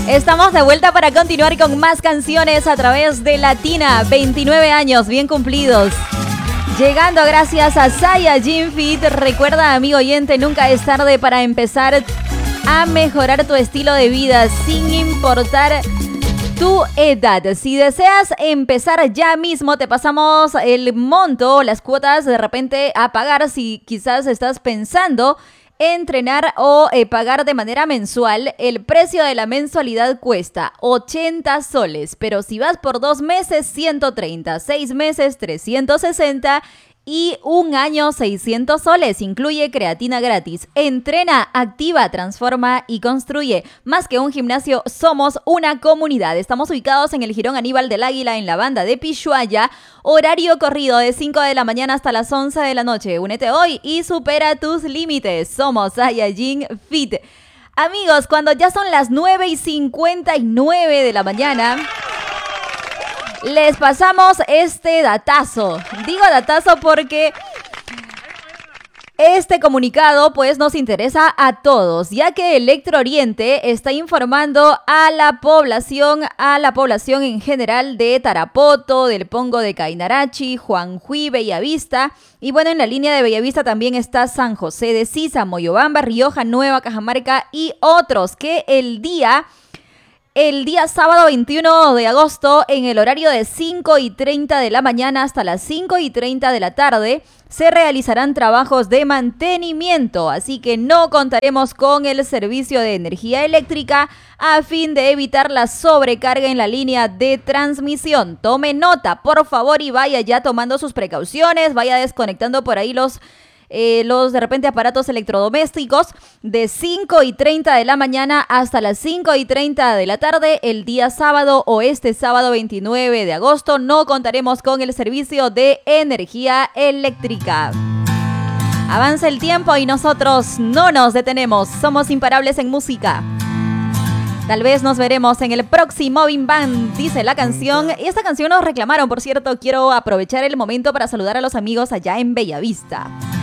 Estamos de vuelta para continuar con más canciones a través de Latina. 29 años bien cumplidos. Llegando gracias a Saiyajin Fit. Recuerda, amigo oyente, nunca es tarde para empezar a mejorar tu estilo de vida sin importar tu edad. Si deseas empezar ya mismo, te pasamos el monto, las cuotas de repente a pagar si quizás estás pensando entrenar o pagar de manera mensual. El precio de la mensualidad cuesta 80 soles, pero si vas por 2 meses, 130, 6 meses, 360 y un año, 600 soles. Incluye creatina gratis. Entrena, activa, transforma y construye. Más que un gimnasio, somos una comunidad. Estamos ubicados en el Jirón Aníbal del Águila, en la banda de Pishuaya. Horario corrido de 5 de la mañana hasta las 11 de la noche. Únete hoy y supera tus límites. Somos Saiyajin Fit. Amigos, cuando ya son las 9:59 de la mañana... les pasamos este datazo. Digo datazo porque este comunicado pues nos interesa a todos, ya que Electro Oriente está informando a la población en general de Tarapoto, del Pongo de Cainarachi, Juanjuy, Bellavista. Y bueno, en la línea de Bellavista también está San José de Sisa, Moyobamba, Rioja, Nueva Cajamarca y otros que el día sábado 21 de agosto, en el horario de 5:30 de la mañana hasta las 5:30 de la tarde, se realizarán trabajos de mantenimiento, así que no contaremos con el servicio de energía eléctrica a fin de evitar la sobrecarga en la línea de transmisión. Tome nota, por favor, y vaya ya tomando sus precauciones, vaya desconectando por ahí los de repente aparatos electrodomésticos de 5:30 de la mañana hasta las 5:30 de la tarde el día sábado o este sábado 29 de agosto. No contaremos con el servicio de energía eléctrica. Avanza el tiempo y nosotros no nos detenemos. Somos imparables en música. Tal vez nos veremos en el próximo Bim Bam, dice la canción. Y esta canción nos reclamaron, por cierto. Quiero aprovechar el momento para saludar a los amigos allá en Bellavista.